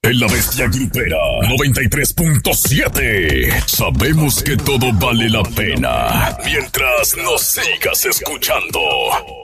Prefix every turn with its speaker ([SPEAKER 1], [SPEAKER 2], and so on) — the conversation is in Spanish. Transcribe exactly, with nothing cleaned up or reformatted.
[SPEAKER 1] de la Bestia Grupera noventa y tres punto siete. Sabemos que todo vale la pena mientras nos sigas escuchando.